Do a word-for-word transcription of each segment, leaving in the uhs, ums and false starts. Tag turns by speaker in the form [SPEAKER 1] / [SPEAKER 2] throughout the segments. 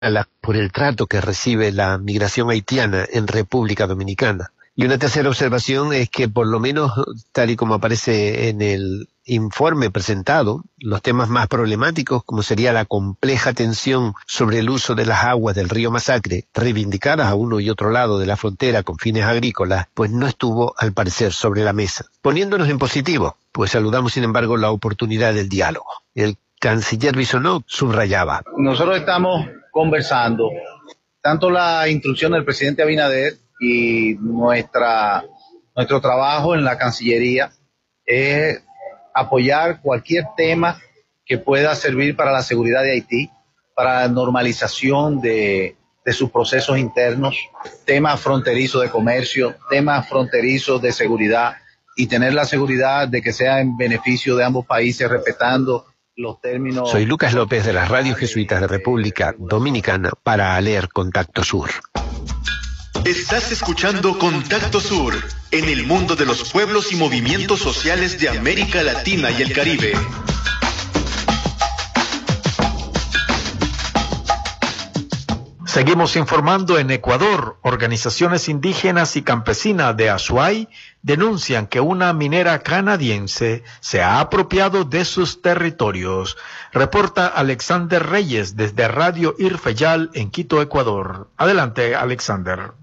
[SPEAKER 1] la, por el trato que recibe la migración haitiana en República Dominicana. Y una tercera observación es que, por lo menos, tal y como aparece en el informe presentado, los temas más problemáticos, como sería la compleja tensión sobre el uso de las aguas del río Masacre, reivindicadas a uno y otro lado de la frontera con fines agrícolas, pues no estuvo, al parecer, sobre la mesa. Poniéndonos en positivo, pues saludamos, sin embargo, la oportunidad del diálogo. El canciller Bisonó subrayaba:
[SPEAKER 2] nosotros estamos conversando, tanto la instrucción del presidente Abinader y nuestra nuestro trabajo en la Cancillería es apoyar cualquier tema que pueda servir para la seguridad de Haití, para la normalización de, de sus procesos internos, temas fronterizos de comercio, temas fronterizos de seguridad, y tener la seguridad de que sea en beneficio de ambos países, respetando los términos.
[SPEAKER 1] Soy Lucas López de las radios jesuitas de República Dominicana para Leer Contacto Sur.
[SPEAKER 3] Estás escuchando Contacto Sur, en el mundo de los pueblos y movimientos sociales de América Latina y el Caribe.
[SPEAKER 4] Seguimos informando. En Ecuador, organizaciones indígenas y campesinas de Azuay denuncian que una minera canadiense se ha apropiado de sus territorios. Reporta Alexander Reyes desde Radio Irfeyal en Quito, Ecuador. Adelante, Alexander.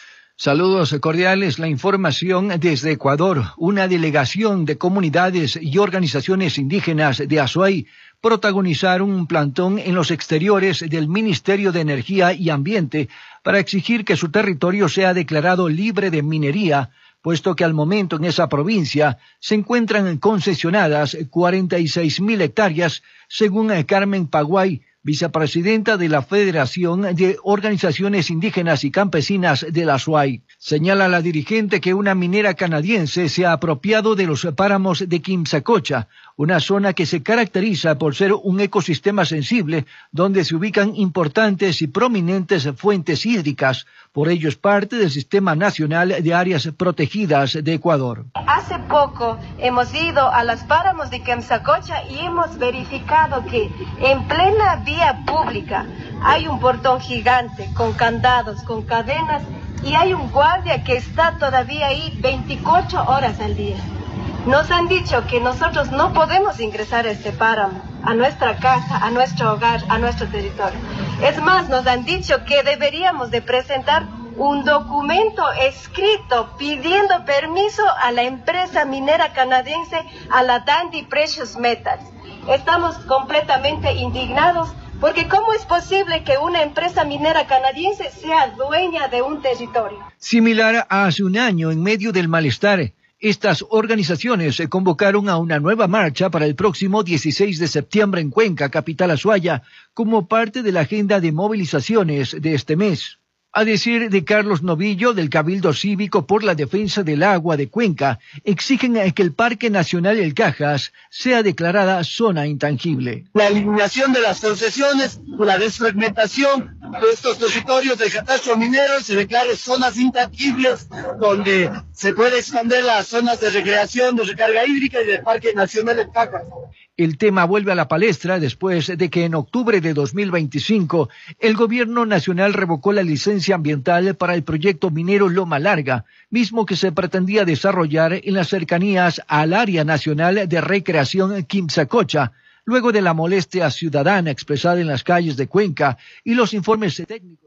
[SPEAKER 5] Saludos cordiales. La información desde Ecuador. Una delegación de comunidades y organizaciones indígenas de Azuay protagonizaron un plantón en los exteriores del Ministerio de Energía y Ambiente para exigir que su territorio sea declarado libre de minería, puesto que al momento en esa provincia se encuentran concesionadas cuarenta y seis mil hectáreas, según Carmen Paguay, vicepresidenta de la Federación de Organizaciones Indígenas y Campesinas de la Azuay. Señala la dirigente que una minera canadiense se ha apropiado de los páramos de Quimsacocha, una zona que se caracteriza por ser un ecosistema sensible donde se ubican importantes y prominentes fuentes hídricas. Por ello es parte del Sistema Nacional de Áreas Protegidas de Ecuador.
[SPEAKER 6] Hace poco hemos ido a los páramos de Quimsacocha y hemos verificado que en plena vía pública hay un portón gigante con candados, con cadenas, y hay un guardia que está todavía ahí veinticuatro horas al día. Nos han dicho que nosotros no podemos ingresar a este páramo, a nuestra casa, a nuestro hogar, a nuestro territorio. Es más, nos han dicho que deberíamos de presentar un documento escrito pidiendo permiso a la empresa minera canadiense, a la Dundee Precious Metals. Estamos completamente indignados porque ¿cómo es posible que una empresa minera canadiense sea dueña de un territorio?
[SPEAKER 5] Similar a hace un año, en medio del malestar, estas organizaciones se convocaron a una nueva marcha para el próximo dieciséis de septiembre en Cuenca, capital azuaya, como parte de la agenda de movilizaciones de este mes. A decir de Carlos Novillo, del Cabildo Cívico por la Defensa del Agua de Cuenca, exigen que el Parque Nacional El Cajas sea declarada zona intangible.
[SPEAKER 7] La eliminación de las concesiones, la desfragmentación de estos territorios de catastro minero, se declare zonas intangibles donde se puede expandir las zonas de recreación, de recarga hídrica y del Parque Nacional El Cajas.
[SPEAKER 5] El tema vuelve a la palestra después de que en octubre de dos mil veinticinco el gobierno nacional revocó la licencia ambiental para el proyecto minero Loma Larga, mismo que se pretendía desarrollar en las cercanías al área nacional de recreación Quimsacocha, luego de la molestia ciudadana expresada en las calles de Cuenca y los informes técnicos.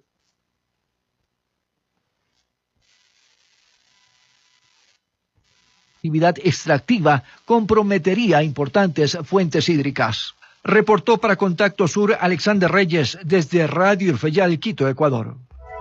[SPEAKER 5] Actividad extractiva comprometería importantes fuentes hídricas. Reportó para Contacto Sur Alexander Reyes desde Radio Irfeyal, Quito, Ecuador.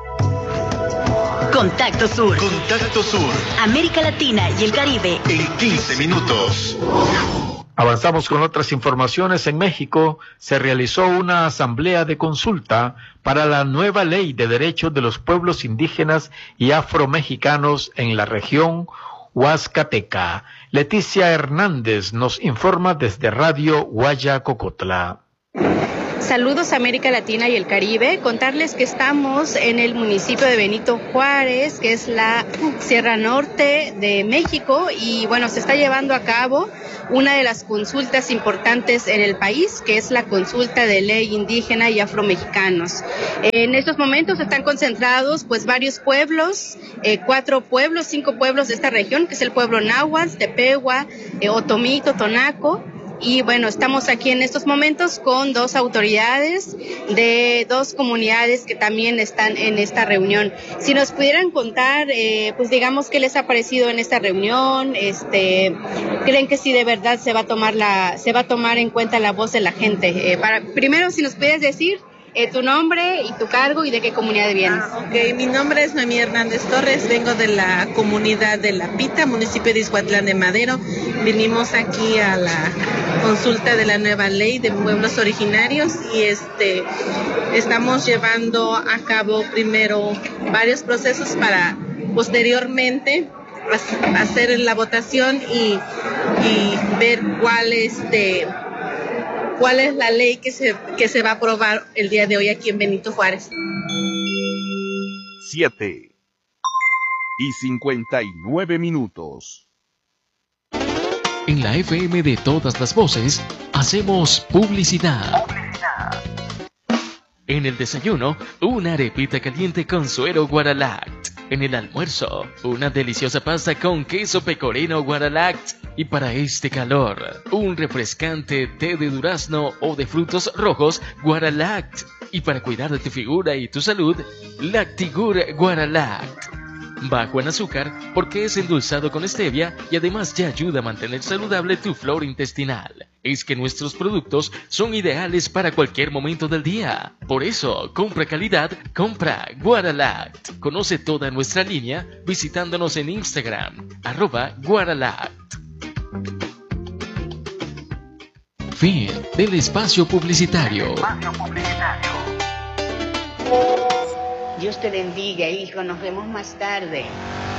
[SPEAKER 8] Contacto Sur.
[SPEAKER 3] Contacto Sur.
[SPEAKER 8] América Latina y el Caribe.
[SPEAKER 3] En quince minutos.
[SPEAKER 4] Avanzamos con otras informaciones. En México se realizó una asamblea de consulta para la nueva ley de derechos de los pueblos indígenas y afromexicanos en la región Huascateca. Leticia Hernández nos informa desde Radio Guayacocotla.
[SPEAKER 9] Saludos a América Latina y el Caribe. Contarles que estamos en el municipio de Benito Juárez, que es la Sierra Norte de México, y bueno, se está llevando a cabo una de las consultas importantes en el país, que es la consulta de ley indígena y afromexicanos. En estos momentos están concentrados pues varios pueblos, eh, cuatro pueblos, cinco pueblos de esta región, que es el pueblo náhuatl, Tepehua, eh, Otomí, Totonaco. Y bueno, estamos aquí en estos momentos con dos autoridades de dos comunidades que también están en esta reunión. Si nos pudieran contar, eh, pues digamos, qué les ha parecido en esta reunión, este, ¿creen que sí de verdad se va a tomar la, se va a tomar en cuenta la voz de la gente? Eh, para, primero, si nos pudieras decir Eh, tu nombre y tu cargo y de qué comunidad vienes.
[SPEAKER 10] Ah, ok, mi nombre es Noemí Hernández Torres, vengo de la comunidad de La Pita, municipio de Izhuatlán de Madero. Vinimos aquí a la consulta de la nueva ley de pueblos originarios y este estamos llevando a cabo primero varios procesos para posteriormente hacer la votación y, y ver cuál este cuál es la ley que se, que se va a aprobar el día de hoy aquí en Benito Juárez.
[SPEAKER 11] Siete y cincuenta y nueve minutos.
[SPEAKER 12] En la F M de todas las voces, hacemos publicidad.
[SPEAKER 13] Publicidad.
[SPEAKER 12] En el desayuno, una arepita caliente con suero Guaralact. En el almuerzo, una deliciosa pasta con queso pecorino Guaralact. Y para este calor, un refrescante té de durazno o de frutos rojos Guaralact. Y para cuidar de tu figura y tu salud, Lactigur Guaralact. Bajo en azúcar porque es endulzado con stevia y además ya ayuda a mantener saludable tu flora intestinal. Es que nuestros productos son ideales para cualquier momento del día. Por eso, compra calidad, compra Guaralact. Conoce toda nuestra línea visitándonos en Instagram, arroba Guaralact. Fin del espacio publicitario.
[SPEAKER 13] Espacio publicitario.
[SPEAKER 14] Dios te bendiga, hijo. Nos vemos más tarde.